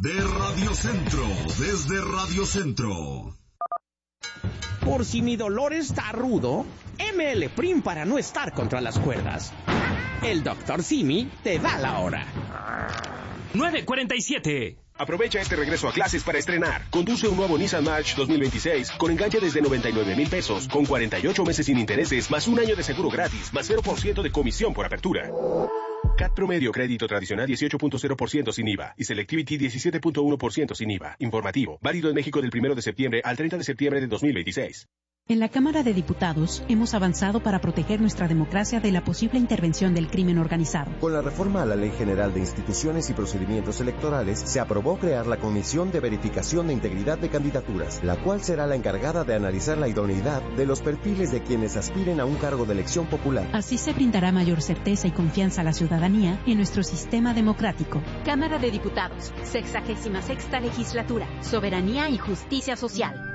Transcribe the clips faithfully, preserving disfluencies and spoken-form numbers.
de Radio Centro, desde Radio Centro. Por si mi dolor está rudo, M L Prim para no estar contra las cuerdas. El doctor Simi te da la hora. nueve cuarenta y siete. Aprovecha este regreso a clases para estrenar. Conduce un nuevo Nissan March dos mil veintiséis con enganche desde noventa y nueve mil pesos, con cuarenta y ocho meses sin intereses, más un año de seguro gratis, más cero por ciento de comisión por apertura. C A T promedio crédito tradicional dieciocho punto cero por ciento sin I V A y Selectivity diecisiete punto uno por ciento sin I V A. Informativo, válido en México del primero de septiembre al treinta de septiembre de dos mil veintiséis. En la Cámara de Diputados hemos avanzado para proteger nuestra democracia de la posible intervención del crimen organizado. Con la reforma a la Ley General de Instituciones y Procedimientos Electorales, se aprobó crear la Comisión de Verificación de Integridad de Candidaturas, la cual será la encargada de analizar la idoneidad de los perfiles de quienes aspiren a un cargo de elección popular. Así se brindará mayor certeza y confianza a la ciudadanía en nuestro sistema democrático. Cámara de Diputados, sexagésima sexta legislatura, soberanía y justicia social.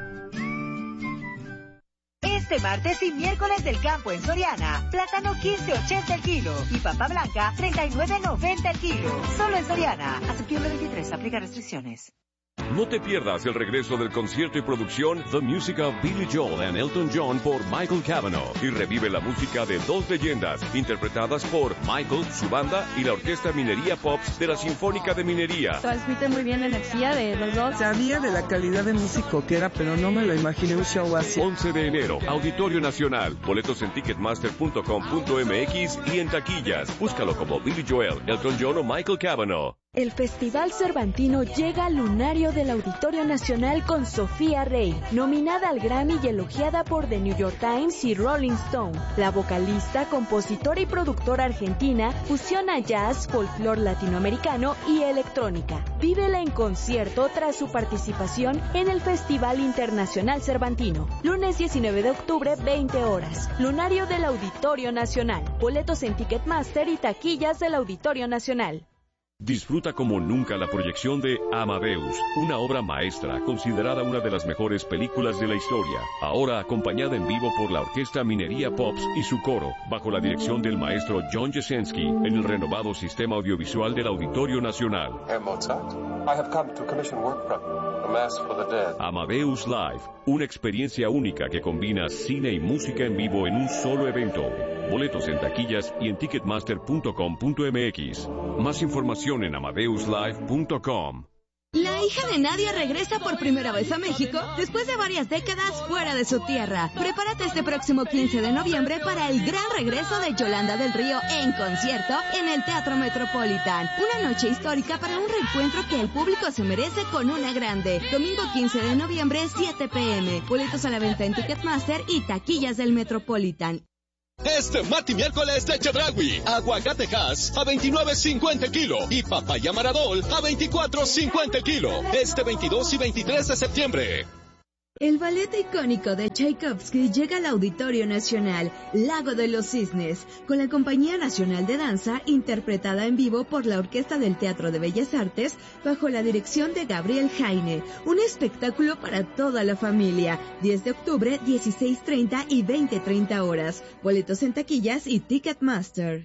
Este martes y miércoles del campo en Soriana, plátano quince ochenta el kilo y papa blanca treinta y nueve noventa el kilo. Solo en Soriana. A septiembre veintitrés, aplica restricciones. No te pierdas el regreso del concierto y producción The Music of Billy Joel and Elton John por Michael Cavanaugh y revive la música de dos leyendas interpretadas por Michael, su banda y la Orquesta Minería Pops de la Sinfónica de Minería. Transmite muy bien la energía de los dos. Sabía de la calidad de músico que era, pero no me lo imaginé un show así. once de enero, Auditorio Nacional. Boletos en ticketmaster punto com punto m x y en taquillas. Búscalo como Billy Joel, Elton John o Michael Cavanaugh. El Festival Cervantino llega al lunario del Auditorio Nacional con Sofía Rey, nominada al Grammy y elogiada por The New York Times y Rolling Stone. La vocalista, compositora y productora argentina fusiona jazz, folclore latinoamericano y electrónica. Vívela en concierto tras su participación en el Festival Internacional Cervantino. Lunes diecinueve de octubre, veinte horas. Lunario del Auditorio Nacional. Boletos en Ticketmaster y taquillas del Auditorio Nacional. Disfruta como nunca la proyección de Amadeus, una obra maestra considerada una de las mejores películas de la historia, ahora acompañada en vivo por la Orquesta Minería Pops y su coro, bajo la dirección del maestro John Jasenski, en el renovado sistema audiovisual del Auditorio Nacional. Herr Mozart, I have come to commission work from you, A Mass for the Dead. Amadeus Live, una experiencia única que combina cine y música en vivo en un solo evento. Boletos en taquillas y en ticketmaster punto com punto m x. Más información en amadeus live punto com. La hija de Nadia regresa por primera vez a México después de varias décadas fuera de su tierra. Prepárate este próximo quince de noviembre para el gran regreso de Yolanda del Río en concierto en el Teatro Metropolitan. Una noche histórica para un reencuentro que el público se merece con una grande. Domingo quince de noviembre, siete p m. Boletos a la venta en Ticketmaster y taquillas del Metropolitan. Este martes y miércoles de Chedraui, aguacate Hass a veintinueve cincuenta el kilo y papaya Maradol a veinticuatro cincuenta el kilo. Este veintidós y veintitrés de septiembre. El ballet icónico de Tchaikovsky llega al Auditorio Nacional, Lago de los Cisnes, con la Compañía Nacional de Danza, interpretada en vivo por la Orquesta del Teatro de Bellas Artes, bajo la dirección de Gabriel Jaine. Un espectáculo para toda la familia. diez de octubre, dieciséis treinta y veinte treinta horas. Boletos en taquillas y Ticketmaster.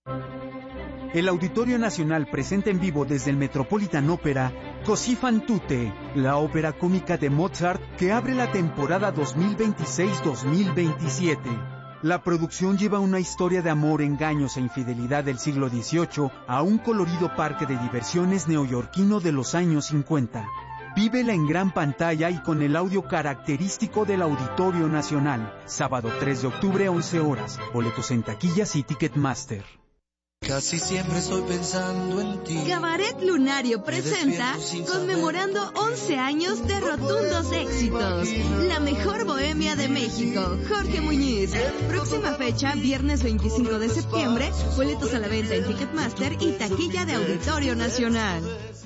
El Auditorio Nacional presenta en vivo desde el Metropolitan Opera Così fan tutte, la ópera cómica de Mozart que abre la temporada dos mil veintiséis dos mil veintisiete. La producción lleva una historia de amor, engaños e infidelidad del siglo dieciocho a un colorido parque de diversiones neoyorquino de los años cincuenta. Vívela en gran pantalla y con el audio característico del Auditorio Nacional. Sábado tres de octubre, once horas. Boletos en taquillas y Ticketmaster. Casi siempre estoy pensando en ti. Cabaret Lunario presenta conmemorando once años de rotundos éxitos. La mejor bohemia de México, Jorge Muñiz. Próxima fecha, viernes veinticinco de septiembre. Boletos a la venta en Ticketmaster y taquilla de Auditorio Nacional.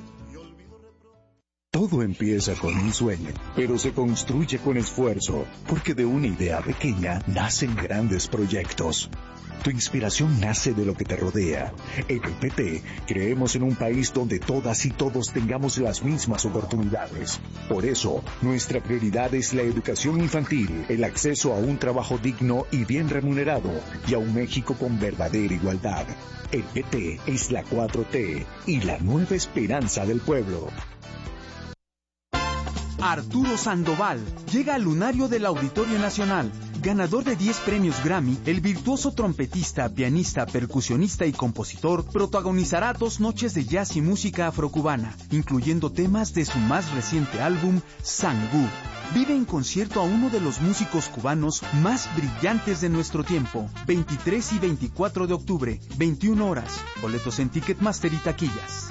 Todo empieza con un sueño, pero se construye con esfuerzo, porque de una idea pequeña nacen grandes proyectos. Tu inspiración nace de lo que te rodea. En el P T creemos en un país donde todas y todos tengamos las mismas oportunidades. Por eso, nuestra prioridad es la educación infantil, el acceso a un trabajo digno y bien remunerado y a un México con verdadera igualdad. El P T es la cuatro T y la nueva esperanza del pueblo. Arturo Sandoval llega al lunario del Auditorio Nacional. Ganador de diez premios Grammy, el virtuoso trompetista, pianista, percusionista y compositor protagonizará dos noches de jazz y música afrocubana, incluyendo temas de su más reciente álbum, Sangú. Vive en concierto a uno de los músicos cubanos más brillantes de nuestro tiempo. veintitrés y veinticuatro de octubre, veintiuna horas. Boletos en Ticketmaster y taquillas.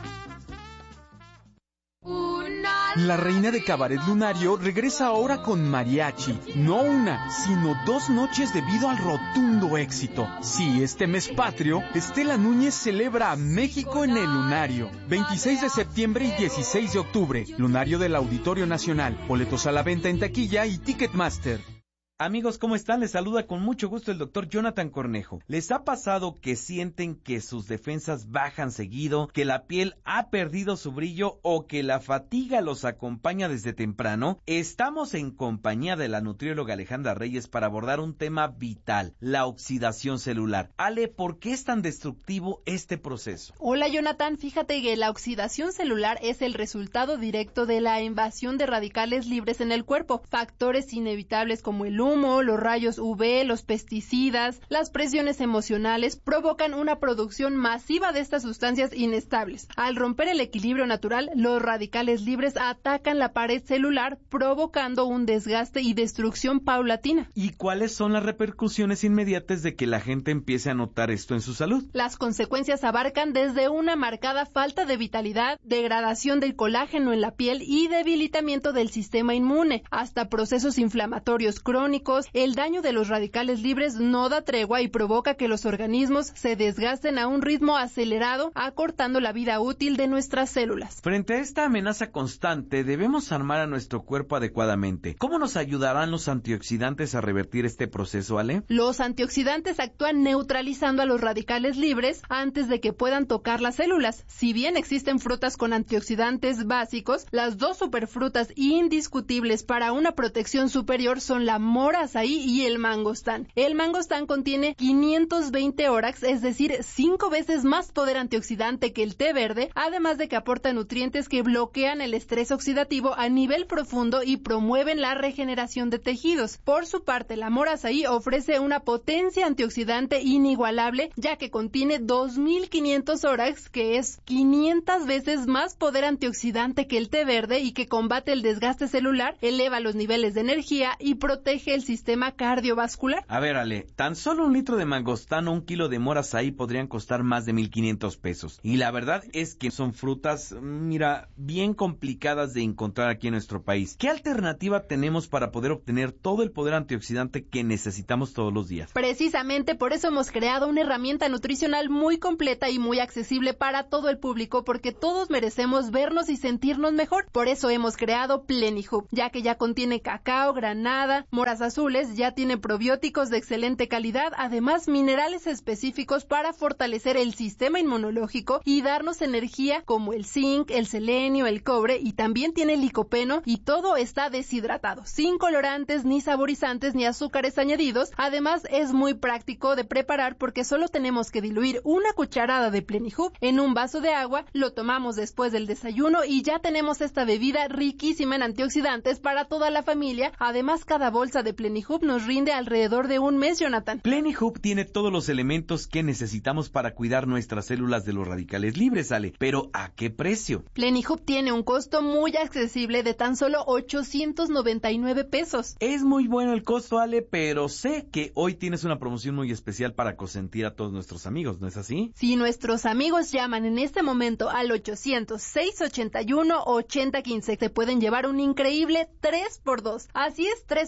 La reina de Cabaret Lunario regresa ahora con mariachi. No una, sino dos noches debido al rotundo éxito. Sí, este mes patrio, Estela Núñez celebra a México en el Lunario. veintiséis de septiembre y dieciséis de octubre. Lunario del Auditorio Nacional. Boletos a la venta en taquilla y Ticketmaster. Amigos, ¿cómo están? Les saluda con mucho gusto el doctor Jonathan Cornejo. ¿Les ha pasado que sienten que sus defensas bajan seguido, que la piel ha perdido su brillo o que la fatiga los acompaña desde temprano? Estamos en compañía de la nutrióloga Alejandra Reyes para abordar un tema vital, la oxidación celular. Ale, ¿por qué es tan destructivo este proceso? Hola Jonathan, fíjate que la oxidación celular es el resultado directo de la invasión de radicales libres en el cuerpo. Factores inevitables como el humo, los rayos U V, los pesticidas, las presiones emocionales provocan una producción masiva de estas sustancias inestables. Al romper el equilibrio natural, los radicales libres atacan la pared celular, provocando un desgaste y destrucción paulatina. ¿Y cuáles son las repercusiones inmediatas de que la gente empiece a notar esto en su salud? Las consecuencias abarcan desde una marcada falta de vitalidad, degradación del colágeno en la piel y debilitamiento del sistema inmune, hasta procesos inflamatorios crónicos. El daño de los radicales libres no da tregua y provoca que los organismos se desgasten a un ritmo acelerado, acortando la vida útil de nuestras células. Frente a esta amenaza constante, debemos armar a nuestro cuerpo adecuadamente. ¿Cómo nos ayudarán los antioxidantes a revertir este proceso, Ale? Los antioxidantes actúan neutralizando a los radicales libres antes de que puedan tocar las células. Si bien existen frutas con antioxidantes básicos, las dos superfrutas indiscutibles para una protección superior son la mora azaí y el mangostán. El mangostán contiene quinientos veinte órax, es decir, cinco veces más poder antioxidante que el té verde, además de que aporta nutrientes que bloquean el estrés oxidativo a nivel profundo y promueven la regeneración de tejidos. Por su parte, la mora azaí ofrece una potencia antioxidante inigualable, ya que contiene dos mil quinientos órax, que es quinientas veces más poder antioxidante que el té verde y que combate el desgaste celular, eleva los niveles de energía y protege el sistema cardiovascular. A ver, Ale, tan solo un litro de mangostán o un kilo de mora azaí podrían costar más de mil quinientos pesos. Y la verdad es que son frutas, mira, bien complicadas de encontrar aquí en nuestro país. ¿Qué alternativa tenemos para poder obtener todo el poder antioxidante que necesitamos todos los días? Precisamente por eso hemos creado una herramienta nutricional muy completa y muy accesible para todo el público, porque todos merecemos vernos y sentirnos mejor. Por eso hemos creado Plenihub, ya que ya contiene cacao, granada, moras azules, ya tiene probióticos de excelente calidad, además minerales específicos para fortalecer el sistema inmunológico y darnos energía como el zinc, el selenio, el cobre, y también tiene licopeno, y todo está deshidratado, sin colorantes, ni saborizantes, ni azúcares añadidos. Además es muy práctico de preparar porque solo tenemos que diluir una cucharada de Plenihub en un vaso de agua, lo tomamos después del desayuno y ya tenemos esta bebida riquísima en antioxidantes para toda la familia. Además, cada bolsa de Plenihub nos rinde alrededor de un mes, Jonathan. Plenihub tiene todos los elementos que necesitamos para cuidar nuestras células de los radicales libres, Ale. Pero ¿a qué precio? Plenihub tiene un costo muy accesible de tan solo ochocientos noventa y nueve pesos. Es muy bueno el costo, Ale, pero sé que hoy tienes una promoción muy especial para consentir a todos nuestros amigos, ¿no es así? Si nuestros amigos llaman en este momento al ochocientos, seiscientos ochenta y uno, ochenta quince, se pueden llevar un increíble tres por dos. Así es, tres por tan solo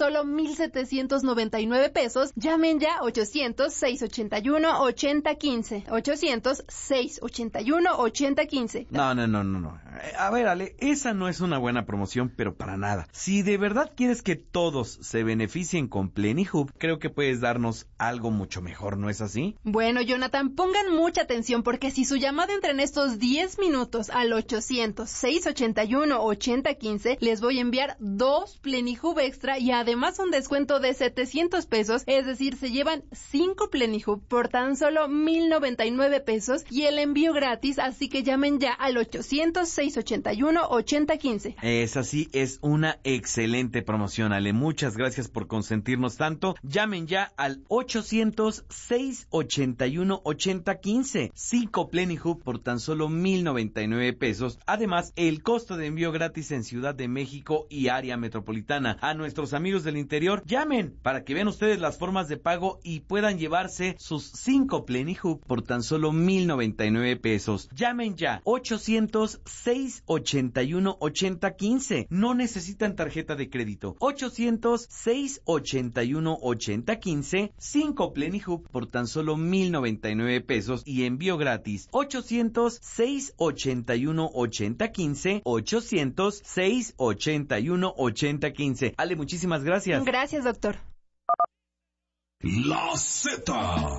solo mil setecientos noventa y nueve pesos. Llamen ya ochocientos, seiscientos ochenta y uno, ochenta quince. ochocientos, seiscientos ochenta y uno, ochenta quince. No, no, no, no, no. A ver, Ale, esa no es una buena promoción, pero para nada. Si de verdad quieres que todos se beneficien con Plenihub, creo que puedes darnos algo mucho mejor, ¿no es así? Bueno, Jonathan, pongan mucha atención porque si su llamada entra en estos diez minutos al ochocientos, seiscientos ochenta y uno, ochenta quince, les voy a enviar dos Plenihub extra y además un descuento de setecientos pesos, es decir, se llevan cinco Plenihub por tan solo mil noventa y nueve pesos y el envío gratis, así que llamen ya al ochocientos, seiscientos ochenta y uno, ochenta quince. Esa sí es una excelente promoción, Ale. Muchas gracias por consentirnos tanto. Llamen ya al ochocientos, seiscientos ochenta y uno, ochenta quince. cinco Plenihub por tan solo mil noventa y nueve pesos. Además, el costo de envío gratis en Ciudad de México y área metropolitana. A nuestros amigos del interior, llamen para que vean ustedes las formas de pago y puedan llevarse sus cinco Plenihub por tan solo mil noventa y nueve pesos. Llamen ya, ochocientos, seiscientos ochenta y uno, ochenta quince. No necesitan tarjeta de crédito. ochocientos, seiscientos ochenta y uno, ochenta quince. cinco Plenihub por tan solo mil noventa y nueve pesos y envío gratis. ochocientos, seiscientos ochenta y uno, ochenta quince. ochocientos, seiscientos ochenta y uno, ochenta quince. Ale, muchísimas gracias. Gracias, doctor. La Z.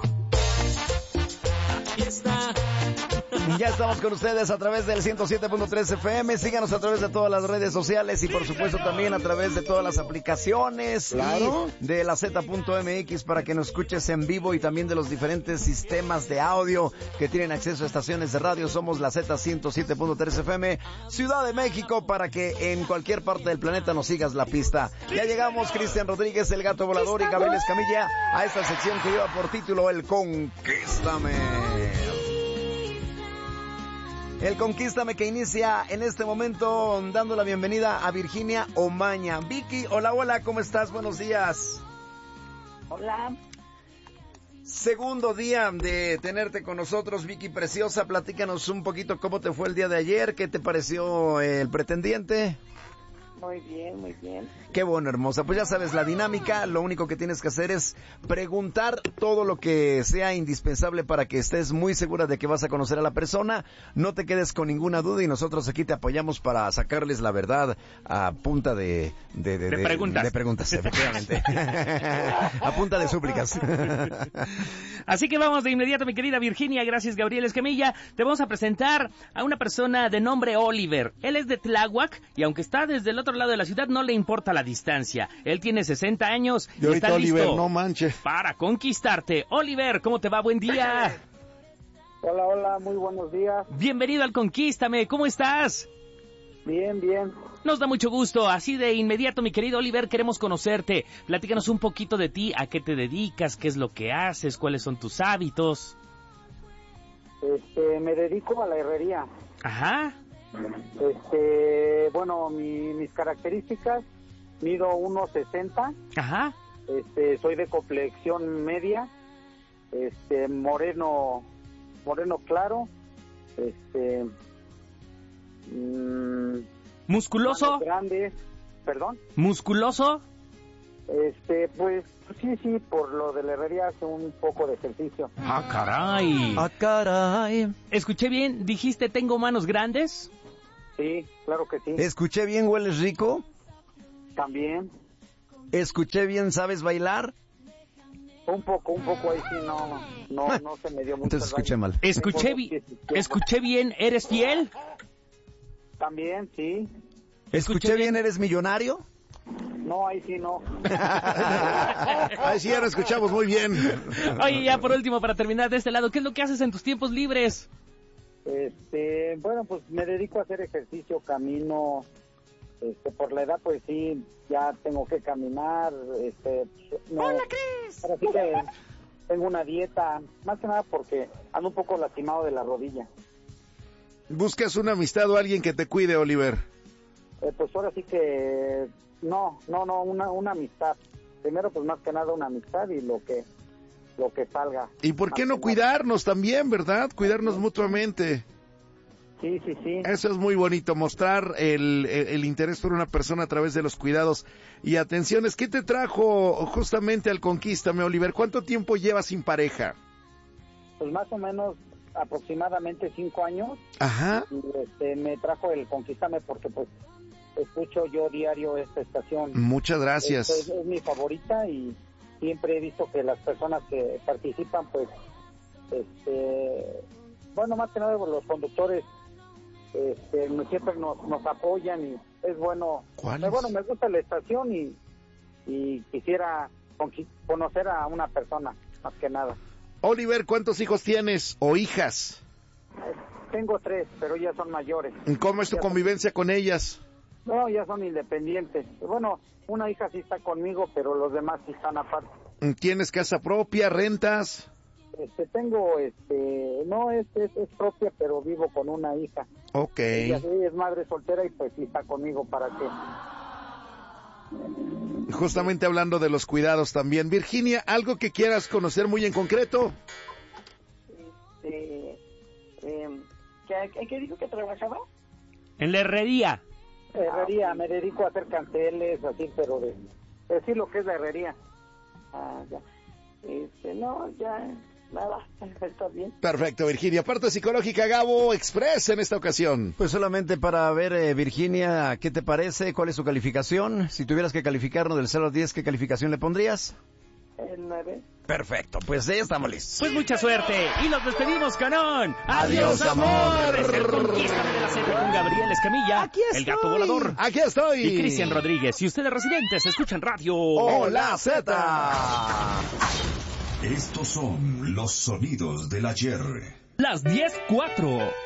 Aquí está. Y ya estamos con ustedes a través del ciento siete punto tres F M. Síganos a través de todas las redes sociales y por supuesto también a través de todas las aplicaciones. Claro. Y de la Z punto M X para que nos escuches en vivo y también de los diferentes sistemas de audio que tienen acceso a estaciones de radio. Somos la Z ciento siete punto tres F M, Ciudad de México, para que en cualquier parte del planeta nos sigas la pista. Ya llegamos, Cristian Rodríguez, el Gato Volador y Gabriel Escamilla, a esta sección que lleva por título El Conquístame. El Conquístame, que inicia en este momento dando la bienvenida a Virginia Omaña. Vicky, hola, hola, ¿cómo estás? Buenos días. Hola. Segundo día de tenerte con nosotros, Vicky preciosa. Platícanos un poquito cómo te fue el día de ayer, qué te pareció el pretendiente. Muy bien, muy bien. Qué bueno, hermosa. Pues ya sabes la dinámica. Lo único que tienes que hacer es preguntar todo lo que sea indispensable para que estés muy segura de que vas a conocer a la persona. No te quedes con ninguna duda y nosotros aquí te apoyamos para sacarles la verdad a punta de... De, de, de, de preguntas. De preguntas, efectivamente. A punta de súplicas. Así que vamos de inmediato, mi querida Virginia. Gracias, Gabriel Escamilla. Te vamos a presentar a una persona de nombre Oliver. Él es de Tláhuac y aunque está desde el otro lado de la ciudad, no le importa la distancia. Él tiene sesenta años y Yo está Oliver, listo no manches. para conquistarte. Oliver, ¿cómo te va? Buen día. Hola, hola, muy buenos días. Bienvenido al Conquístame. ¿Cómo estás? Bien, bien. Nos da mucho gusto. Así de inmediato, mi querido Oliver, queremos conocerte. Platícanos un poquito de ti, a qué te dedicas, qué es lo que haces, cuáles son tus hábitos. Este, me dedico a la herrería. Ajá. Este, bueno, mi, mis características, mido uno sesenta. Ajá. Este, soy de complexión media. Este, moreno, moreno claro. Este, mmm, musculoso. Grandes, perdón. Musculoso. Este, pues sí, sí, por lo de la herrería hace un poco de ejercicio. Ah, caray. Ah, caray. Escuché bien, dijiste tengo manos grandes. Sí, claro que sí. Escuché bien, ¿hueles rico? También. Escuché bien, ¿sabes bailar? Un poco, un poco ahí sí no, no, no se me dio mucho. Entonces escuché mal. Escuché, bi escuché bien, ¿eres fiel? También, sí. ¿Escuché bien, eres millonario? No, ahí sí no. Ahí sí ya lo escuchamos muy bien. Oye, ya por último, para terminar de este lado, ¿qué es lo que haces en tus tiempos libres? Este, bueno, pues me dedico a hacer ejercicio, camino, este, por la edad pues sí, ya tengo que caminar, este, no, ¡Hola, Cris! Ahora sí que tengo una dieta, más que nada porque ando un poco lastimado de la rodilla. ¿Buscas una amistad o alguien que te cuide, Oliver? Eh, pues ahora sí que, no, no, no, una, una amistad. Primero pues más que nada una amistad y lo que... lo que salga. ¿Y por qué no cuidarnos también, verdad? Cuidarnos mutuamente. Sí, sí, sí. Eso es muy bonito, mostrar el, el, el interés por una persona a través de los cuidados y atenciones. ¿Qué te trajo justamente al Conquístame, Oliver? ¿Cuánto tiempo llevas sin pareja? Pues más o menos aproximadamente cinco años. Ajá. Y este, me trajo el Conquístame porque pues escucho yo diario esta estación. Muchas gracias. Es, es, es mi favorita y siempre he visto que las personas que participan pues, este, bueno, más que nada los conductores Este, siempre nos, nos apoyan y es bueno. ¿Cuál es? es? Bueno, me gusta la estación y, y quisiera conocer a una persona, más que nada. Oliver, ¿cuántos hijos tienes o hijas? Eh, tengo tres, pero ya son mayores. ¿Cómo es tu ya convivencia son... con ellas? No, ya son independientes. Bueno, una hija sí está conmigo, pero los demás sí están aparte. ¿Tienes casa propia, rentas? Este, tengo, este, no es, es, es propia, pero vivo con una hija. Ok. Ella sí es madre soltera y pues sí está conmigo para que... Justamente hablando de los cuidados también. Virginia, ¿algo que quieras conocer muy en concreto? Este, eh, ¿qué, ¿Qué dijo que trabajaba? En la herrería. Herrería, me dedico a hacer canteles, así, pero de decir lo que es la herrería. Ah, ya. Este, no, ya... Nada, está bien. Perfecto, Virginia. Parte psicológica, Gabo Express en esta ocasión. Pues solamente para ver, eh, Virginia, ¿qué te parece? ¿Cuál es su calificación? Si tuvieras que calificarnos del cero al diez, ¿qué calificación le pondrías? El nueve. Perfecto, pues ya estamos listos. Pues mucha suerte y nos despedimos con un ¡Adiós, amor! Desde el Conquístame de la Z con Gabriel Escamilla, Aquí estoy. el Gato Volador. Aquí estoy. Y Cristian Rodríguez. Y ustedes residentes escuchan radio. ¡Hola, Z! Estos son los sonidos del ayer. Las diez cuatro.